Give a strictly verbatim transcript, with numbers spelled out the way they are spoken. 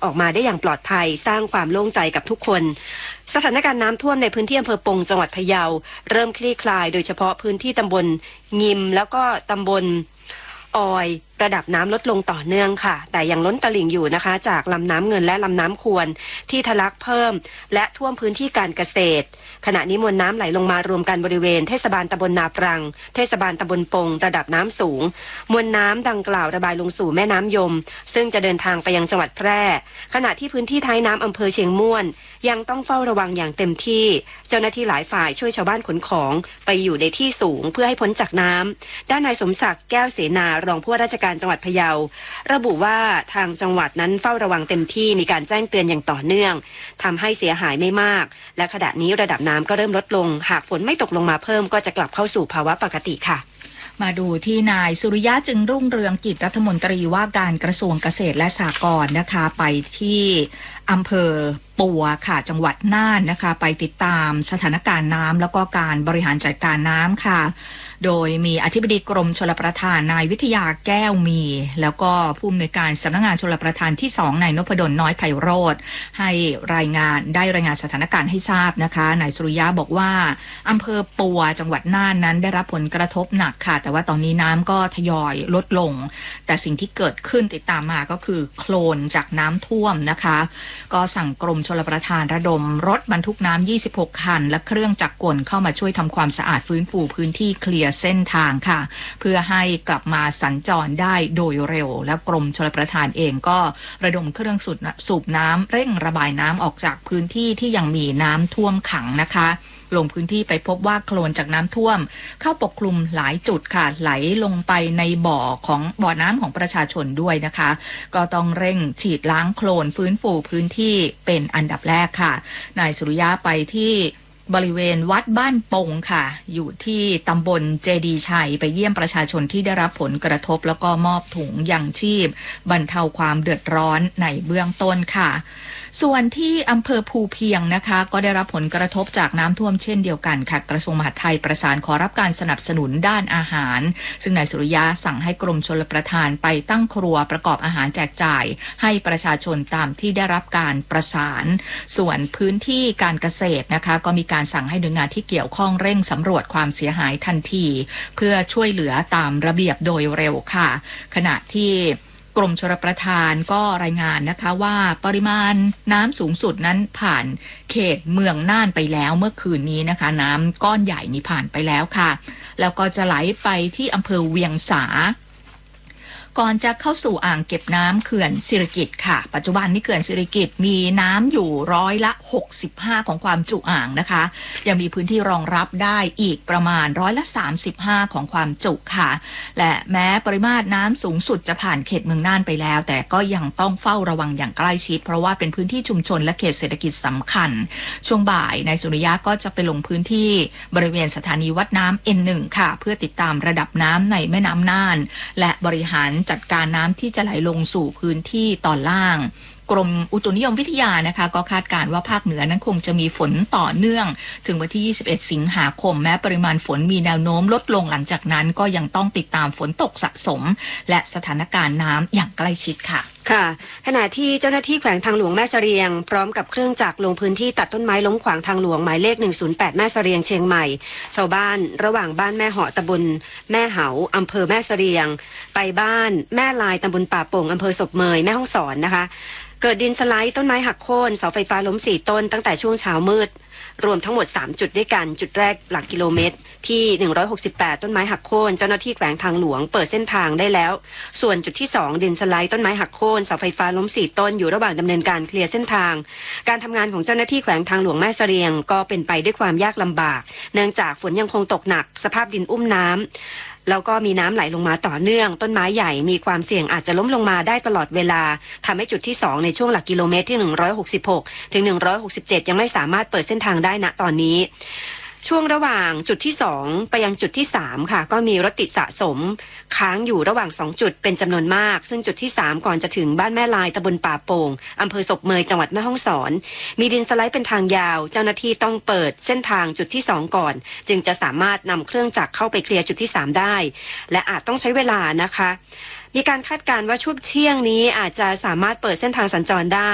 ออกมาได้อย่างปลอดภัยสร้างความโล่งใจกับทุกคนสถานการณ์น้ำท่วมในพื้นที่อำเภอปงจังหวัดพะเยาเริ่มคลี่คลายโดยเฉพาะพื้นที่ตำบลงิมแล้วก็ตำบลออยระดับน้ำลดลงต่อเนื่องค่ะแต่ยังล้นตลิ่งอยู่นะคะจากลำน้ำเงินและลำน้ำควรที่ทะลักเพิ่มและท่วมพื้นที่การเกษตรขณะนี้มวลน้ำไหลลงมารวมกันบริเวณเทศบาลตำบลนาปรังเทศบาลตำบลปงระดับน้ำสูงมวลน้ำดังกล่าวระบายลงสู่แม่น้ำยมซึ่งจะเดินทางไปยังจังหวัดแพร่ขณะที่พื้นที่ท้ายน้ำอำเภอเชียงม่วนยังต้องเฝ้าระวังอย่างเต็มที่เจ้าหน้าที่หลายฝ่ายช่วยชาวบ้านขนของไปอยู่ในที่สูงเพื่อให้พ้นจากน้ำด้านนายสมศักดิ์แก้วเสนารองผู้ว่าราชการจังหวัดพะเยาระบุว่าทางจังหวัดนั้นเฝ้าระวังเต็มที่มีการแจ้งเตือนอย่างต่อเนื่องทำให้เสียหายไม่มากและขณะนี้ระดับน้ำก็เริ่มลดลงหากฝนไม่ตกลงมาเพิ่มก็จะกลับเข้าสู่ภาวะปกติค่ะมาดูที่นายสุริยะจึงรุ่งเรืองกิจรัฐมนตรีว่าการกระทรวงเกษตรและสหกรณ์นะคะไปที่อำเภอปัวค่ะจังหวัดน่านนะคะไปติดตามสถานการณ์น้ำแล้วก็การบริหารจัดการน้ำค่ะโดยมีอธิบดีกรมชลประทานนายวิทยาแก้วมีแล้วก็ผู้อำนวยการสำนักงานชลประทานที่สองนายนพดลน้อยไพโรจน์ให้รายงานได้รายงานสถานการณ์ให้ทราบนะคะนายสุริยะบอกว่าอำเภอปัวจังหวัดน่านนั้นได้รับผลกระทบหนักค่ะแต่ว่าตอนนี้น้ำก็ทยอยลดลงแต่สิ่งที่เกิดขึ้นติดตามมาก็คือโคลนจากน้ำท่วมนะคะก็สั่งกรมชลประทานระดมรถบรรทุกน้ำยี่สิบหกคันและเครื่องจักรกลเข้ามาช่วยทำความสะอาดฟื้นฟูพื้นที่เคลียร์เส้นทางค่ะเพื่อให้กลับมาสัญจรได้โดยเร็วและกรมชลประทานเองก็ระดมเครื่องสูบสูบน้ำเร่งระบายน้ำออกจากพื้นที่ที่ยังมีน้ำท่วมขังนะคะลงพื้นที่ไปพบว่าโคลนจากน้ำท่วมเข้าปกคลุมหลายจุดค่ะไหลลงไปในบ่อของบ่อน้ำของประชาชนด้วยนะคะก็ต้องเร่งฉีดล้างโคลนฟื้นฟูพื้นที่เป็นอันดับแรกค่ะนายสุริยะไปที่บริเวณวัดบ้านปงค่ะอยู่ที่ตำบลเจดีชัยไปเยี่ยมประชาชนที่ได้รับผลกระทบแล้วก็มอบถุงยังชีพบรรเทาความเดือดร้อนในเบื้องต้นค่ะส่วนที่อำเภอภูเพียงนะคะก็ได้รับผลกระทบจากน้ำท่วมเช่นเดียวกันค่ะกระทรวงมหาดไทยประสานขอรับการสนับสนุนด้านอาหารซึ่งนายสุริยะสั่งให้กรมชลประทานไปตั้งครัวประกอบอาหารแจกจ่ายให้ประชาชนตามที่ได้รับการประสานส่วนพื้นที่การเกษตรนะคะก็มีการสั่งให้หน่วยงานที่เกี่ยวข้องเร่งสำรวจความเสียหายทันทีเพื่อช่วยเหลือตามระเบียบโดยเร็วค่ะขณะที่กรมชลประทานก็รายงานนะคะว่าปริมาณน้ำสูงสุดนั้นผ่านเขตเมืองน่านไปแล้วเมื่อคืนนี้นะคะน้ำก้อนใหญ่นี้ผ่านไปแล้วค่ะแล้วก็จะไหลไปที่อำเภอเวียงสาก่อนจะเข้าสู่อ่างเก็บน้ำเขื่อนสิริกิติ์ค่ะปัจจุบันนี้เขื่อนสิริกิติ์มีน้ำอยู่ร้อยละหกสิบห้าของความจุอ่างนะคะยังมีพื้นที่รองรับได้อีกประมาณร้อยละสามสิบห้าของความจุค่ะและแม้ปริมาตรน้ำสูงสุดจะผ่านเขตเมืองน่านไปแล้วแต่ก็ยังต้องเฝ้าระวังอย่างใกล้ชิดเพราะว่าเป็นพื้นที่ชุมชนและเขตเศรษฐกิจสำคัญช่วงบ่ายนายสุริยะก็จะไปลงพื้นที่บริเวณสถานีวัดน้ำ เอ็น หนึ่ง ค่ะเพื่อติดตามระดับน้ำในแม่น้ำน่านและบริหารจัดการน้ำที่จะไหลลงสู่พื้นที่ตอนล่างกรมอุตุนิยมวิทยานะคะก็คาดการณ์ว่าภาคเหนือนั้นคงจะมีฝนต่อเนื่องถึงวันที่ยี่สิบเอ็ดสิงหาคมแม้ปริมาณฝนมีแนวโน้มลดลงหลังจากนั้นก็ยังต้องติดตามฝนตกสะสมและสถานการณ์น้ำอย่างใกล้ชิดค่ะค่ะขณะที่เจ้าหน้าที่แขวงทางหลวงแม่เสรียงพร้อมกับเครื่องจักรลงพื้นที่ตัดต้นไม้ล้มขวางทางหลวงหมายเลขหนึ่งศูนย์แปดแม่เสรียงเชียงใหม่ชาวบ้านระหว่างบ้านแม่เหาะตำบลแม่เหาอำเภอแม่เสรียงไปบ้านแม่ลายตำบลป่าโป่งอำเภอศพเมยแม่ฮ่องสอนนะคะเกิดดินสไลด์ต้นไม้หักโค่นเสาไฟฟ้าล้มสี่ต้นตั้งแต่ช่วงเช้ามืดรวมทั้งหมดสามจุดด้วยกันจุดแรกหลักกิโลเมตรที่หนึ่งร้อยหกสิบแปดต้นไม้หักโค่นเจ้าหน้าที่แขวงทางหลวงเปิดเส้นทางได้แล้วส่วนจุดที่สองดินสไลด์ต้นไม้หักโค่นเสาไฟฟ้าล้มสี่ต้นอยู่ระหว่างดำเนินการเคลียร์เส้นทางการทำงานของเจ้าหน้าที่แขวงทางหลวงแม่เสรียงก็เป็นไปด้วยความยากลำบากเนื่องจากฝนยังคงตกหนักสภาพดินอุ้มน้ำแล้วก็มีน้ำไหลลงมาต่อเนื่องต้นไม้ใหญ่มีความเสี่ยงอาจจะล้มลงมาได้ตลอดเวลาทำให้จุดที่สองในช่วงหลักกิโลเมตรที่หนึ่งร้อยหกสิบหกถึงหนึ่งร้อยหกสิบเจ็ดยังไม่สามารถเปิดเส้นทางได้ณตอนนี้ช่วงระหว่างจุดที่สองไปยังจุดที่สามค่ะก็มีรถติดสะสมค้างอยู่ระหว่างสองจุดเป็นจำนวนมากซึ่งจุดที่สามก่อนจะถึงบ้านแม่ลายตำบลป่าโป่งอำเภอศพเมยจังหวัดแม่ฮ่องสอนมีดินสไลด์เป็นทางยาวเจ้าหน้าที่ต้องเปิดเส้นทางจุดที่สองก่อนจึงจะสามารถนำเครื่องจักรเข้าไปเคลียร์จุดที่สามได้และอาจต้องใช้เวลานะคะมีการคาดการณ์ว่าช่วงเที่ยงนี้อาจจะสามารถเปิดเส้นทางสัญจรได้